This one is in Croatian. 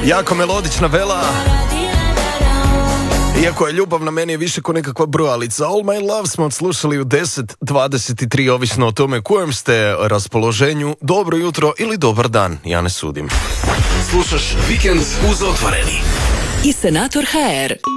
Jako melodična vela. Iako je ljubav na meni je više ko nekakva brojalica. All My Love smo odslušali u 10:23, ovisno o tome kojem ste raspoloženju. Dobro jutro ili dobar dan, ja ne sudim. Slušaš Vikend uz Otvoreni. I Senator HR.